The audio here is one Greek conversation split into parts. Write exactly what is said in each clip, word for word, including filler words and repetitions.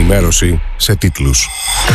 ενημέρωση σε τίτλους.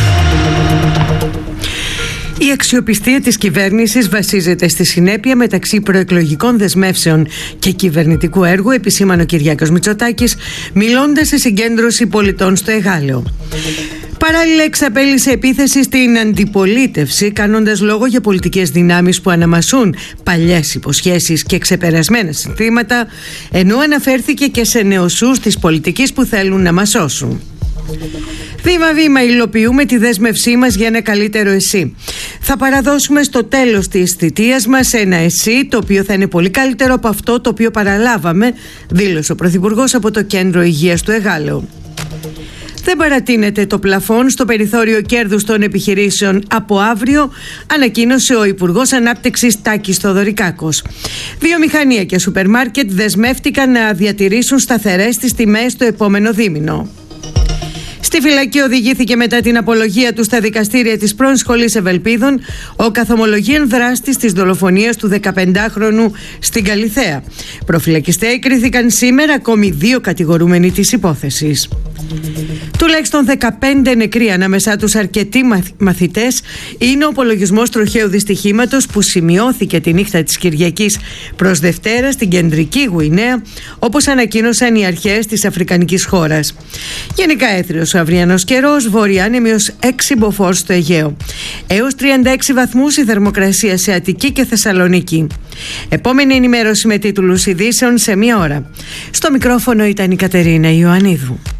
Η αξιοπιστία της κυβέρνησης βασίζεται στη συνέπεια μεταξύ προεκλογικών δεσμεύσεων και κυβερνητικού έργου, επισήμανε ο Κυριάκος Μητσοτάκης, μιλώντας σε συγκέντρωση πολιτών στο Εγάλεο. Παράλληλα, εξαπέλυσε επίθεση στην αντιπολίτευση, κάνοντας λόγο για πολιτικές δυνάμεις που αναμασούν παλιές υποσχέσεις και ξεπερασμένα συνθήματα, ενώ αναφέρθηκε και σε νεοσούς της πολιτικής που θέλουν να μας σώσουν. Βήμα-βήμα υλοποιούμε τη δέσμευσή μας για ένα καλύτερο εσύ. Θα παραδώσουμε στο τέλος της θητείας μας ένα εσύ το οποίο θα είναι πολύ καλύτερο από αυτό το οποίο παραλάβαμε, δήλωσε ο Πρωθυπουργός από το Κέντρο Υγείας του Εγάλεου. Δεν παρατείνεται το πλαφόν στο περιθώριο κέρδους των επιχειρήσεων από αύριο, ανακοίνωσε ο Υπουργός Ανάπτυξης Τάκης Θοδωρικάκος. Βιομηχανία και σούπερ μάρκετ δεσμεύτηκαν να διατηρήσουν σταθερές τις τιμές το επόμενο δίμηνο. Στη φυλακή οδηγήθηκε μετά την απολογία του στα δικαστήρια της πρώην Σχολής Ευελπίδων ο καθομολογίαν δράστης της δολοφονίας του δεκαπεντάχρονου στην Καλιθέα. Προφυλακιστέοι κρίθηκαν σήμερα ακόμη δύο κατηγορούμενοι της υπόθεσης. Τουλάχιστον δεκαπέντε νεκροί, ανάμεσά τους αρκετοί μαθητές, είναι ο απολογισμός τροχαίου δυστυχήματος που σημειώθηκε τη νύχτα της Κυριακής προς Δευτέρα στην κεντρική Γουινέα, όπως ανακοίνωσαν οι αρχές της αφρικανικής χώρας. Γενικά έθριος ο αυριανός καιρός, βορειάνεμιος έξι μποφόρ στο Αιγαίο. Έως τριάντα έξι βαθμούς η θερμοκρασία σε Αττική και Θεσσαλονίκη. Επόμενη ενημέρωση με τίτλους ειδήσεων σε μία ώρα. Στο μικρόφωνο ήταν η Κατερίνα Ιωαννίδου.